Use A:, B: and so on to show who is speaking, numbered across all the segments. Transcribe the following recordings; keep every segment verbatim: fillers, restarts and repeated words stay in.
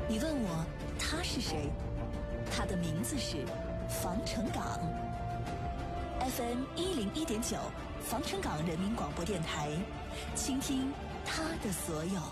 A: 你问我他是谁？他的名字是防城港。F M 一零一点九，防城港人民广播电台，倾听他的所有。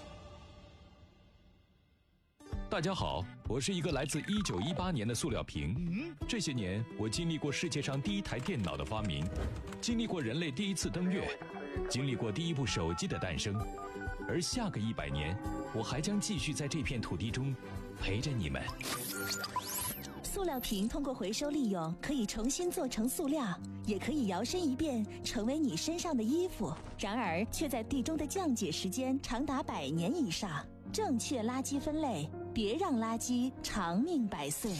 B: 大家好，我是一个来自一九一八年的塑料瓶。嗯，这些年我经历过世界上第一台电脑的发明，经历过人类第一次登月，经历过第一部手机的诞生，而下个一百年，我还将继续在这片土地中陪着你们。
A: 塑料瓶通过回收利用，可以重新做成塑料，也可以摇身一变成为你身上的衣服。然而，却在地中的降解时间长达百年以上。正确垃圾分类，别让垃圾长命百岁。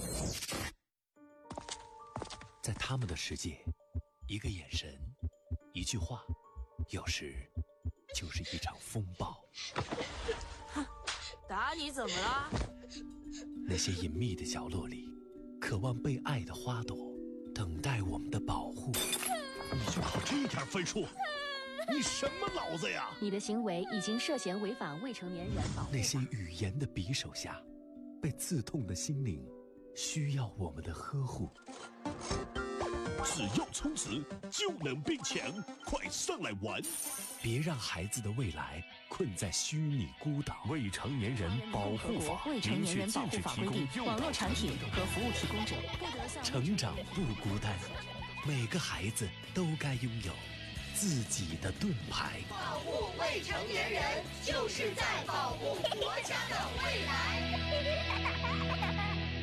C: 在他们的世界，一个眼神，一句话，有时就是一场风暴。
D: 达尼怎么了？
C: 那些隐秘的角落里，渴望被爱的花朵，等待我们的保护。
E: 你就考这一点分数？你什么脑子呀？
F: 你的行为已经涉嫌违反未成年人保护法。
C: 那些语言的匕首下，被刺痛的心灵，需要我们的呵护。
E: 只要充值就能变强，快上来玩！
C: 别让孩子的未来困在虚拟孤岛。
B: 未成年人保护法
F: 未成年人保护法规定，网络产品和服务提供者不得向
C: 成长不孤单，每个孩子都该拥有自己的盾牌。
G: 保护未成年人，就是在保护国家的未来。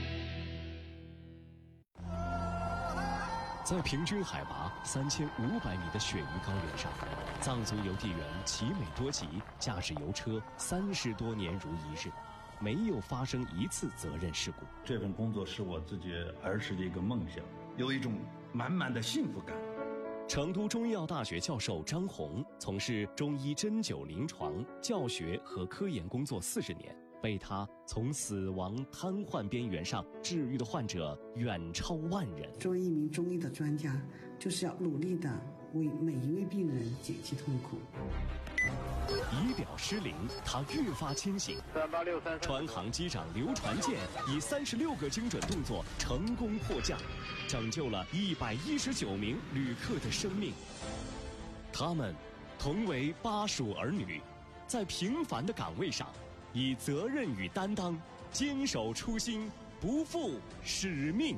H: 在平均海拔三千五百米的雪域高原上，藏族邮递员奇美多吉驾驶邮车三十多年如一日，没有发生一次责任事故。
I: 这份工作是我自己儿时的一个梦想，有一种满满的幸福感。
H: 成都中医药大学教授张红从事中医针灸临床教学和科研工作四十年，被他从死亡瘫痪边缘上治愈的患者远超万人。
J: 作为一名中医的专家，就是要努力的为每一位病人减轻痛苦。
H: 仪表失灵，他越发清醒。
K: 三八六三，
H: 船航机长刘传健以三十六个精准动作成功迫降，拯救了一百一十九名旅客的生命。他们同为巴蜀儿女，在平凡的岗位上，以责任与担当，坚守初心，不负使命。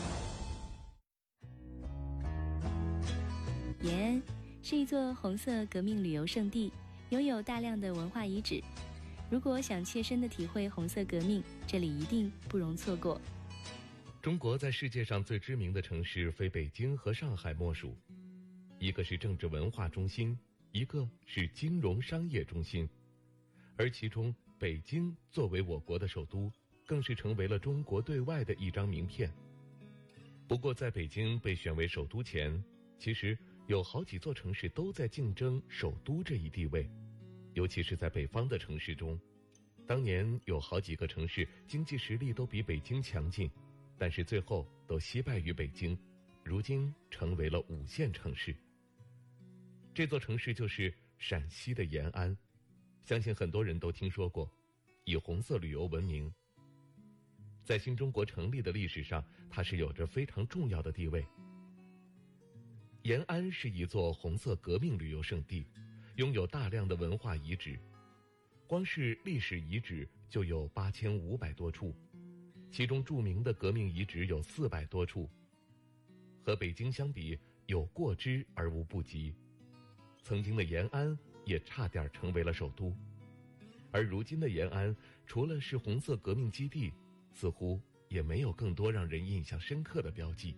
L: 延安是一座红色革命旅游胜地，拥有大量的文化遗址。如果想切身的体会红色革命，这里一定不容错过。
M: 中国在世界上最知名的城市非北京和上海莫属，一个是政治文化中心，一个是金融商业中心，而其中北京作为我国的首都，更是成为了中国对外的一张名片。不过在北京被选为首都前，其实有好几座城市都在竞争首都这一地位，尤其是在北方的城市中，当年有好几个城市经济实力都比北京强劲，但是最后都惜败于北京，如今成为了五线城市。这座城市就是陕西的延安，相信很多人都听说过，以红色旅游闻名。在新中国成立的历史上，它是有着非常重要的地位。延安是一座红色革命旅游胜地，拥有大量的文化遗址，光是历史遗址就有八千五百多处，其中著名的革命遗址有四百多处，和北京相比有过之而无不及。曾经的延安也差点成为了首都，而如今的延安除了是红色革命基地，似乎也没有更多让人印象深刻的标记。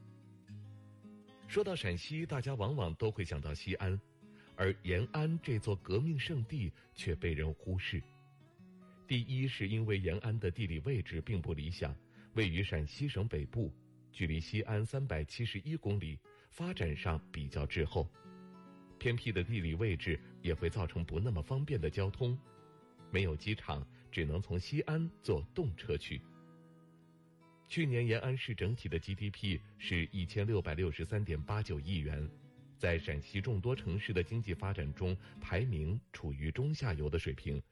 M: 说到陕西，大家往往都会想到西安，而延安这座革命圣地却被人忽视。第一是因为延安的地理位置并不理想，位于陕西省北部，距离西安三百七十一公里，发展上比较滞后。偏僻的地理位置也会造成不那么方便的交通，没有机场，只能从西安坐动车去。去年延安市整体的 G D P 是一千六百六十三点八九亿元，在陕西众多城市的经济发展中排名处于中下游的水平，